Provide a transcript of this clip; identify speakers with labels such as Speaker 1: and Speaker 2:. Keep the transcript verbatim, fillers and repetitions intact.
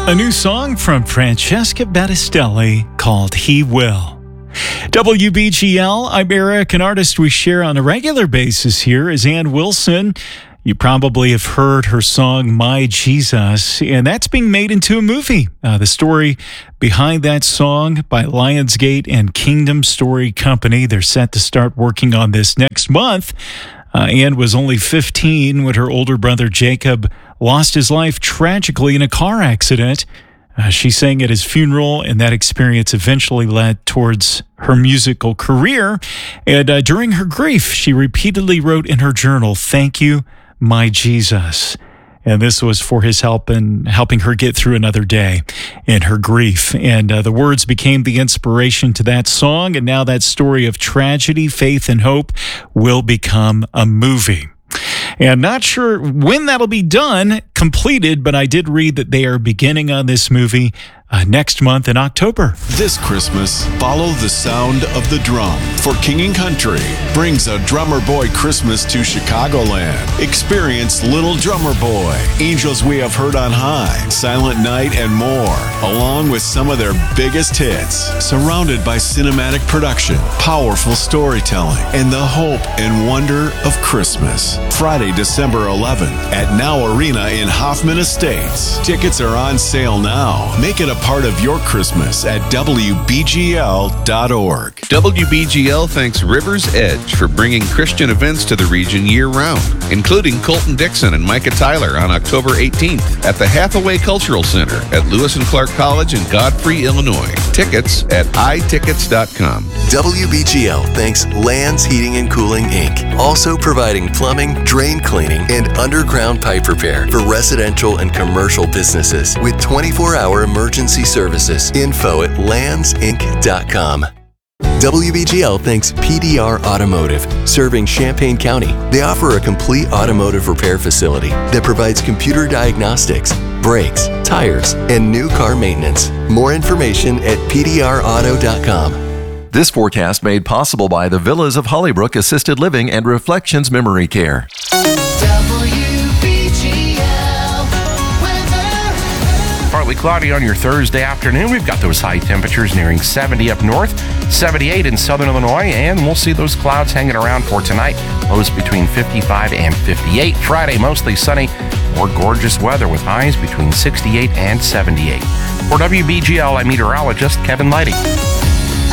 Speaker 1: A new song from Francesca Battistelli called He Will. W B G L, I'm Eric, an artist we share on a regular basis here is Ann Wilson. You probably have heard her song, My Jesus, and that's being made into a movie. Uh, the story behind that song by Lionsgate and Kingdom Story Company. They're set to start working on this next month. Uh, Ann was only fifteen when her older brother Jacob lost his life tragically in a car accident. Uh, she sang at his funeral, and that experience eventually led towards her musical career. And uh, during her grief, she repeatedly wrote in her journal, "Thank you, my Jesus." And this was for his help in helping her get through another day in her grief. And uh, the words became the inspiration to that song. And now that story of tragedy, faith, and hope will become a movie. And not sure when that'll be done, completed, but I did read that they are beginning on this movie uh, next month in October.
Speaker 2: This Christmas, follow the sound of the drum. For King and Country brings a Drummer Boy Christmas to Chicagoland. Experience Little Drummer Boy, Angels We Have Heard on High, Silent Night, and more, along with some of their biggest hits. Surrounded by cinematic production, powerful storytelling, and the hope and wonder of Christmas. Friday, December eleventh at Now Arena in Hoffman Estates. Tickets are on sale now. Make it a part of your Christmas at W B G L dot org.
Speaker 3: W B G L thanks River's Edge for bringing Christian events to the region year-round, including Colton Dixon and Micah Tyler on October eighteenth at the Hathaway Cultural Center at Lewis and Clark College in Godfrey, Illinois. Tickets at i tickets dot com.
Speaker 4: W B G L thanks Lands Heating and Cooling, Incorporated, also providing plumbing, drain cleaning, and underground pipe repair for residential and commercial businesses with twenty-four hour emergency services. Info at lands inc dot com. W B G L thanks P D R Automotive, serving Champaign County. They offer a complete automotive repair facility that provides computer diagnostics, brakes, tires, and new car maintenance. More information at P D R auto dot com.
Speaker 5: This forecast made possible by the Villas of Hollybrook Assisted Living and Reflections Memory Care.
Speaker 6: Partly cloudy on your Thursday afternoon. We've got those high temperatures nearing seventy up north, seventy-eight in southern Illinois, and we'll see those clouds hanging around for tonight. Lows between fifty-five and fifty-eight. Friday, mostly sunny, more gorgeous weather with highs between sixty-eight and seventy-eight. For W B G L, I'm meteorologist Kevin Lighty.